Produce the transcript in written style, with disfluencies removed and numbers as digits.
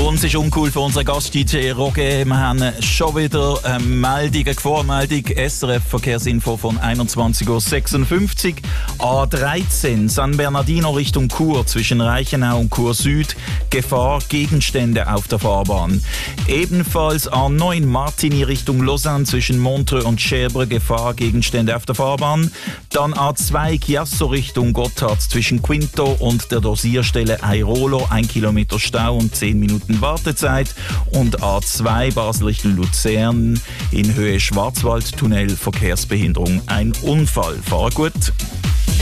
Und es ist uncool für unseren Gast DJ Roger. Wir haben schon wieder eine Meldung, eine Vormeldung. SRF Verkehrsinfo von 21.56 Uhr. A13 San Bernardino Richtung Chur zwischen Reichenau und Chur Süd. Gefahr, Gegenstände auf der Fahrbahn. Ebenfalls A9 Martigny Richtung Lausanne zwischen Montreux und Cherbourg. Gefahr, Gegenstände auf der Fahrbahn. Dann A2 Chiasso Richtung Gotthard zwischen Quinto und der Dosierstelle Airolo. 1 Kilometer Stau und 10 Minuten Wartezeit. Und A2 Basel Richtung Luzern in Höhe Schwarzwaldtunnel. Verkehrsbehinderung. Ein Unfall. Fahr gut.